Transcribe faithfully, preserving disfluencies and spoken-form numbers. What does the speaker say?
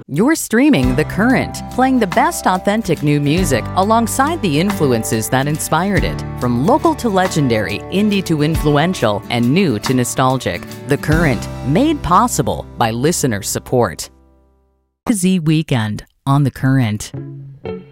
You're streaming The Current, playing the best authentic new music alongside the influences that inspired it. From local to legendary, indie to influential, and new to nostalgic. The Current, made possible by listener support. Z Weekend on The Current.